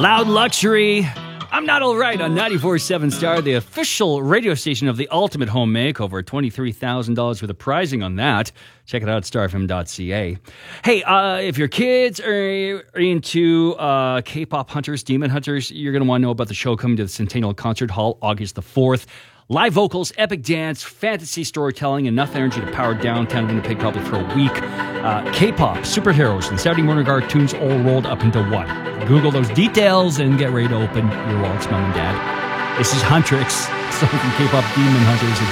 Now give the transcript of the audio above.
Loud Luxury. I'm Not Alright on 94.7 Star, the official radio station of the ultimate home makeover. $23,000 worth of pricing on that. Check it out at starfm.ca. Hey, if your kids are into K-pop hunters, demon hunters, you're going to want to know about the show coming to the Centennial Concert Hall August the 4th. Live vocals, epic dance, fantasy storytelling, enough energy to power downtown Winnipeg probably for a week. K-pop, superheroes, and Saturday morning cartoons all rolled up into one. Google those details and get ready to open your wallets, Mom and Dad. This is Huntrix, song from K-pop Demon Hunters.